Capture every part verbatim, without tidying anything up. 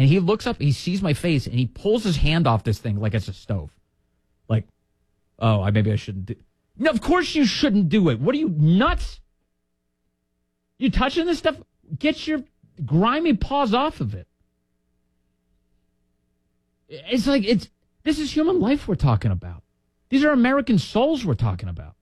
And he looks up, he sees my face, and he pulls his hand off this thing like it's a stove. Like, oh, I maybe I shouldn't do. No, of course you shouldn't do it. What are you, nuts? You touching this stuff? Get your grimy paws off of it. It's like, it's, this is human life we're talking about. These are American souls we're talking about.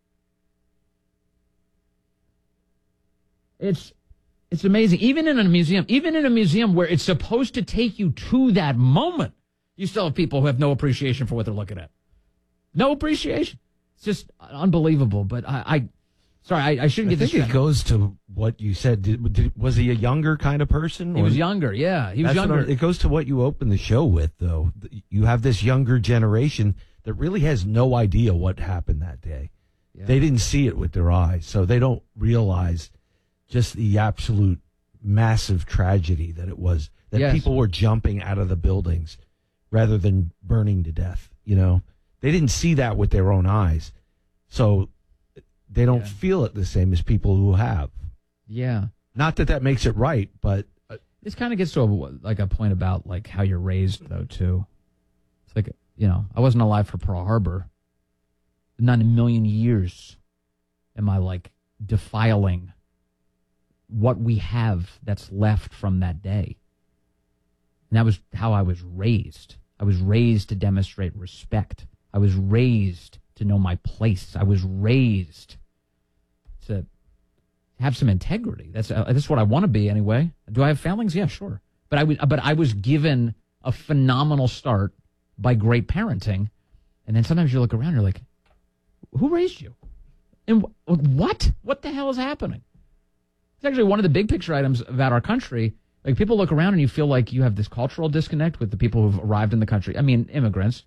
It's, it's amazing. Even in a museum, even in a museum where it's supposed to take you to that moment, you still have people who have no appreciation for what they're looking at. No appreciation. It's just unbelievable. But I, I sorry, I, I shouldn't I get think distracted. it goes to what you said. Did, did, was he a younger kind of person? He was younger, yeah. He was That's younger. What, it goes to what you opened the show with, though. You have this younger generation that really has no idea what happened that day. Yeah. They didn't see it with their eyes, so they don't realize just the absolute massive tragedy that it was, that yes. people were jumping out of the buildings rather than burning to death. You know, they didn't see that with their own eyes, so they don't yeah. feel it the same as people who have. Yeah. Not that that makes it right, but uh, this kind of gets to a, like a point about like how you're raised, though, too. It's like, you know, I wasn't alive for Pearl Harbor. Not in a million years am I like defiling what we have that's left from that day. And that was how I was raised. I was raised to demonstrate respect. I was raised to know my place. I was raised to have some integrity. That's uh, that's what I want to be anyway. Do I have failings? Yeah, sure. But I was, but I was given a phenomenal start by great parenting. And then sometimes you look around, you're like, who raised you? And wh- what? What the hell is happening? It's actually one of the big picture items about our country. Like, people look around and you feel like you have this cultural disconnect with the people who've arrived in the country. I mean, immigrants.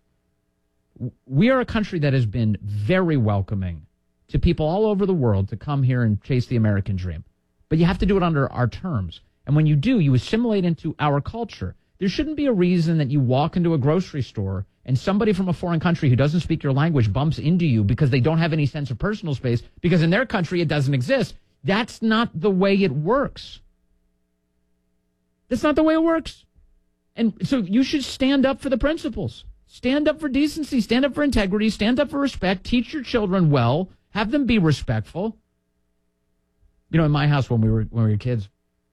We are a country that has been very welcoming to people all over the world to come here and chase the American dream. But you have to do it under our terms. And when you do, you assimilate into our culture. There shouldn't be a reason that you walk into a grocery store and somebody from a foreign country who doesn't speak your language bumps into you because they don't have any sense of personal space, because in their country it doesn't exist. That's not the way it works. That's not the way it works. And so you should stand up for the principles. Stand up for decency. Stand up for integrity. Stand up for respect. Teach your children well. Have them be respectful. You know, in my house when we were when we were kids,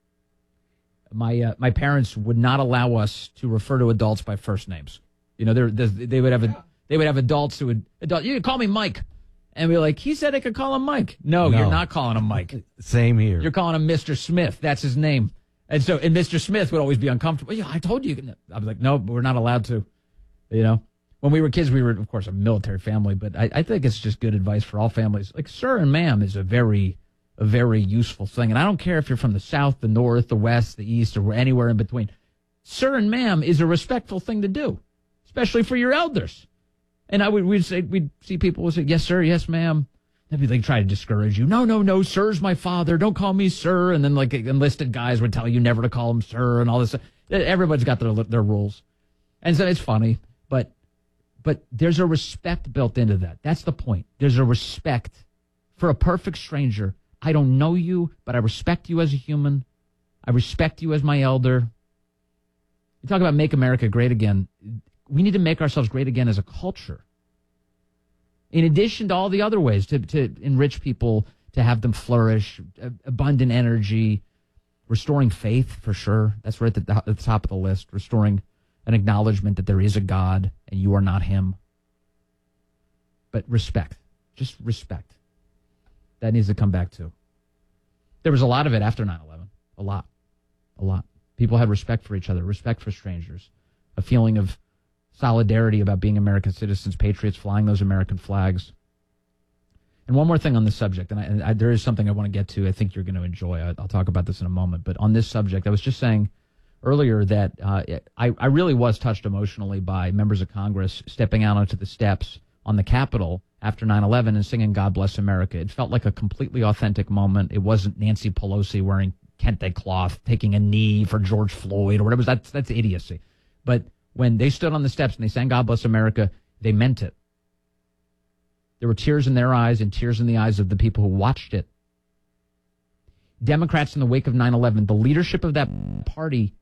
my uh, my parents would not allow us to refer to adults by first names. You know, they they would have a, they would have adults who would adult. You can call me Mike. And we were like, he said I could call him Mike. No, no, you're not calling him Mike. Same here. You're calling him Mister Smith. That's his name. And so, and Mister Smith would always be uncomfortable. Yeah, I told you. I was like, no, we're not allowed to. You know, when we were kids, we were, of course, a military family, but I, I think it's just good advice for all families. Like, sir and ma'am is a very, a very useful thing. And I don't care if you're from the South, the North, the West, the East, or anywhere in between. Sir and ma'am is a respectful thing to do, especially for your elders. And I would we'd say we'd see people would say, yes, sir, yes, ma'am. They'd be like, try to discourage you. No, no, no, sir's my father. Don't call me sir. And then like enlisted guys would tell you never to call him sir and all this. Everybody's got their their rules. And so it's funny, but but there's a respect built into that. That's the point. There's a respect for a perfect stranger. I don't know you, but I respect you as a human. I respect you as my elder. You talk about make America great again. We need to make ourselves great again as a culture. In addition to all the other ways to, to enrich people, to have them flourish, abundant energy, restoring faith for sure. That's right at the, at the top of the list. Restoring an acknowledgement that there is a God and you are not him. But respect, just respect. That needs to come back too. There was a lot of it after nine eleven. A lot, a lot. People had respect for each other, respect for strangers, a feeling of solidarity about being American citizens, patriots, flying those American flags. And one more thing on this subject, and, I, and I, there is something I want to get to I think you're going to enjoy. I, I'll talk about this in a moment. But on this subject, I was just saying earlier that uh, I, I really was touched emotionally by members of Congress stepping out onto the steps on the Capitol after nine eleven and singing God Bless America. It felt like a completely authentic moment. It wasn't Nancy Pelosi wearing kente cloth, taking a knee for George Floyd or whatever. That's, that's idiocy. But when they stood on the steps and they sang God Bless America, they meant it. There were tears in their eyes and tears in the eyes of the people who watched it. Democrats in the wake of nine eleven, the leadership of that party